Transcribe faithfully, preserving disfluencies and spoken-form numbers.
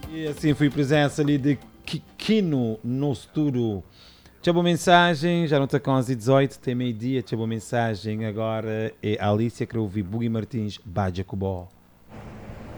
E assim foi presença ali de Kikino no estúdio. Tinha boa mensagem, já não está com as dezoito, tem meio-dia. Tinha boa mensagem agora. É a Alicia que ouvi Bugui Martins, Badia Cubó.